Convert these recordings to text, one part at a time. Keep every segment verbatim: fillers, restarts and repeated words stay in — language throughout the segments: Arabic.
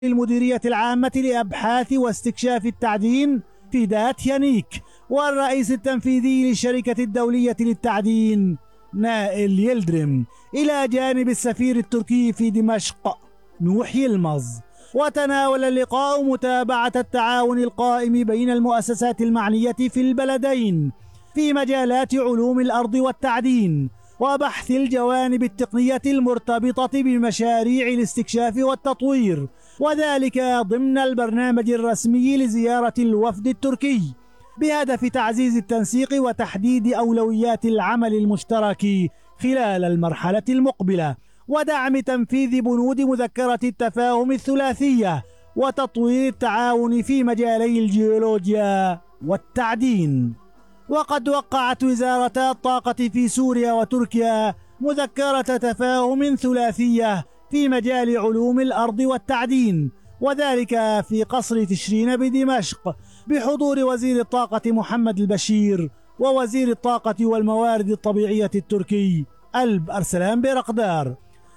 المديرية العامة لأبحاث واستكشاف التعدين في داتيانيك، والرئيس التنفيذي للشركة الدولية للتعدين نائل يلدرم، إلى جانب السفير التركي في دمشق نوح يلمز. وتناول اللقاء متابعة التعاون القائم بين المؤسسات المعنية في البلدين في مجالات علوم الأرض والتعدين، وبحث الجوانب التقنية المرتبطة بمشاريع الاستكشاف والتطوير، وذلك ضمن البرنامج الرسمي لزيارة الوفد التركي، بهدف تعزيز التنسيق وتحديد أولويات العمل المشترك خلال المرحلة المقبلة، ودعم تنفيذ بنود مذكرة التفاهم الثلاثية، وتطوير التعاون في مجالي الجيولوجيا والتعدين. وقد وقعت وزارتا الطاقة في سوريا وتركيا مذكرة تفاهم ثلاثية في مجال علوم الأرض والتعدين، وذلك في قصر تشرين بدمشق، بحضور وزير الطاقة محمد البشير ووزير الطاقة والموارد الطبيعية التركي ألب أرسلان بيرقدار.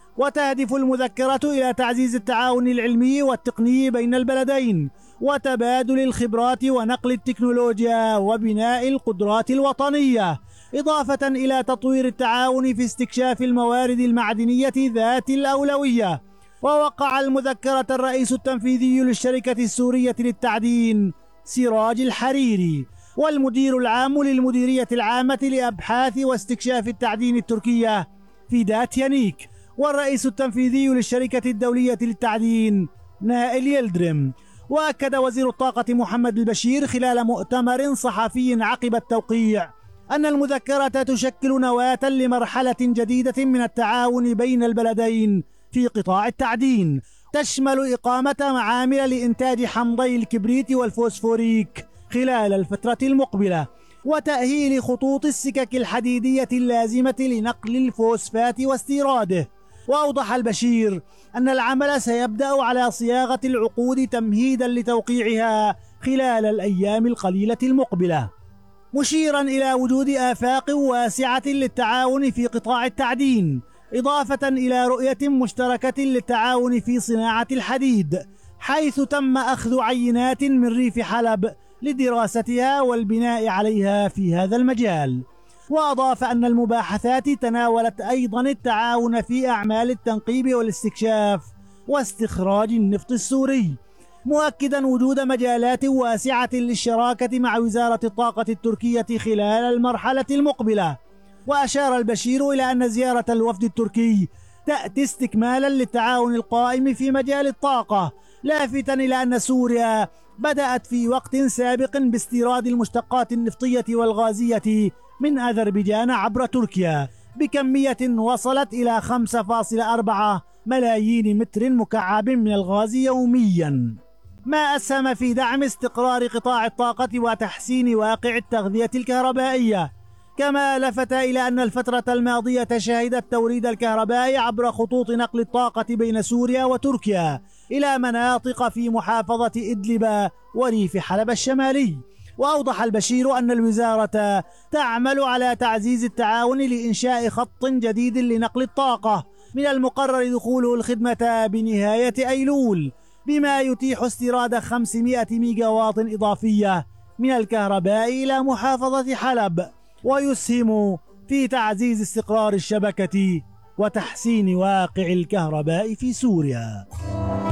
وتهدف المذكرة إلى تعزيز التعاون العلمي والتقني بين البلدين، وتبادل الخبرات ونقل التكنولوجيا وبناء القدرات الوطنية، إضافة إلى تطوير التعاون في استكشاف الموارد المعدنية ذات الأولوية. ووقع المذكرة الرئيس التنفيذي للشركة السورية للتعدين سراج الحريري، والمدير العام للمديرية العامة لأبحاث واستكشاف التعدين التركية في داتيانيك، والرئيس التنفيذي للشركة الدولية للتعدين نائل يلدرم. وأكد وزير الطاقة محمد البشير خلال مؤتمر صحفي عقب التوقيع أن المذكرة تشكل نواة لمرحلة جديدة من التعاون بين البلدين في قطاع التعدين، تشمل إقامة معامل لإنتاج حمضي الكبريت والفوسفوريك خلال الفترة المقبلة، وتأهيل خطوط السكك الحديدية اللازمة لنقل الفوسفات واستيراده. وأوضح البشير أن العمل سيبدأ على صياغة العقود تمهيدا لتوقيعها خلال الأيام القليلة المقبلة، مشيرا إلى وجود آفاق واسعة للتعاون في قطاع التعدين، إضافة إلى رؤية مشتركة للتعاون في صناعة الحديد، حيث تم أخذ عينات من ريف حلب لدراستها والبناء عليها في هذا المجال. وأضاف أن المباحثات تناولت أيضا التعاون في أعمال التنقيب والاستكشاف واستخراج النفط السوري، مؤكدا وجود مجالات واسعة للشراكة مع وزارة الطاقة التركية خلال المرحلة المقبلة. وأشار البشير إلى أن زيارة الوفد التركي تأتي استكمالا للتعاون القائم في مجال الطاقة، لافتا إلى أن سوريا بدأت في وقت سابق باستيراد المشتقات النفطية والغازية من أذربيجان عبر تركيا بكمية وصلت إلى خمسة فاصلة أربعة ملايين متر مكعب من الغاز يوميا، ما أسهم في دعم استقرار قطاع الطاقة وتحسين واقع التغذية الكهربائية. كما لفت إلى أن الفترة الماضية شهدت توريد الكهرباء عبر خطوط نقل الطاقة بين سوريا وتركيا إلى مناطق في محافظة إدلب وريف حلب الشمالي. وأوضح البشير أن الوزارة تعمل على تعزيز التعاون لإنشاء خط جديد لنقل الطاقة من المقرر دخوله الخدمة بنهاية أيلول، بما يتيح استيراد خمسمائة ميجاوات إضافية من الكهرباء إلى محافظة حلب، ويسهم في تعزيز استقرار الشبكة وتحسين واقع الكهرباء في سوريا.